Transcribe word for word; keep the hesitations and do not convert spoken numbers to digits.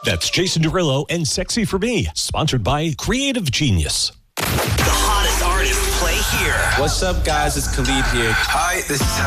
That's Jason Derulo and Sexy for Me, sponsored by Creative Genius. The hottest artists play here. What's up, guys? It's Khalid here. Hi, this is